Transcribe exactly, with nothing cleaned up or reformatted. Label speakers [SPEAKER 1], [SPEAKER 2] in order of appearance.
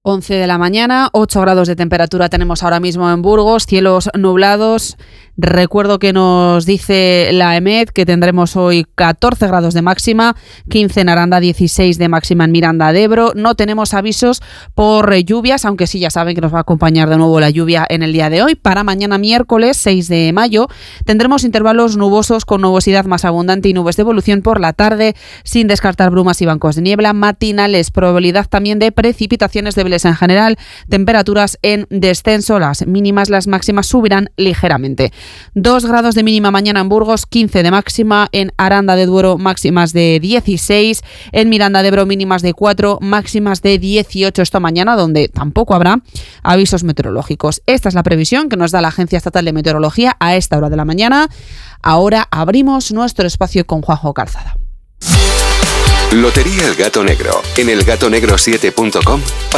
[SPEAKER 1] once de la mañana, ocho grados de temperatura tenemos ahora mismo en Burgos, cielos nublados. Recuerdo que nos dice la EMET que tendremos hoy catorce grados de máxima, quince en Aranda, dieciséis de máxima en Miranda de Ebro. No tenemos avisos por lluvias, aunque sí ya saben que nos va a acompañar de nuevo la lluvia en el día de hoy. Para mañana miércoles seis de mayo tendremos intervalos nubosos con nubosidad más abundante y nubes de evolución por la tarde, sin descartar brumas y bancos de niebla matinales. Probabilidad también de precipitaciones débiles en general, temperaturas en descenso, las mínimas, las máximas subirán ligeramente. dos grados de mínima mañana en Burgos, quince de máxima, en Aranda de Duero máximas de dieciséis, en Miranda de Ebro mínimas de cuatro, máximas de dieciocho esta mañana, donde tampoco habrá avisos meteorológicos. Esta es la previsión que nos da la Agencia Estatal de Meteorología a esta hora de la mañana. Ahora abrimos nuestro espacio con Juanjo Calzada.
[SPEAKER 2] Lotería El Gato Negro en el gato negro siete punto com.